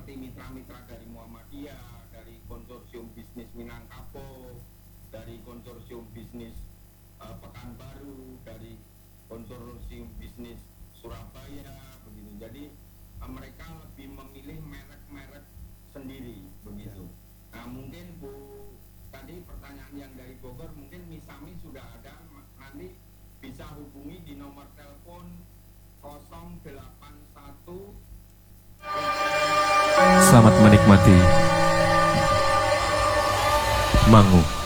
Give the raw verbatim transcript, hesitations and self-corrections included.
seperti mitra-mitra dari Muhammadiyah, dari konsorsium bisnis Minangkabau, dari konsorsium bisnis uh, Pekanbaru, dari konsorsium bisnis Surabaya, begitu. Jadi uh, mereka lebih memilih merek-merek sendiri, begitu. Nah mungkin Bu, tadi pertanyaan yang dari Bogor, mungkin Misami sudah ada, nanti bisa hubungi di nomor telepon nol delapan satu. Selamat menikmati Mangu.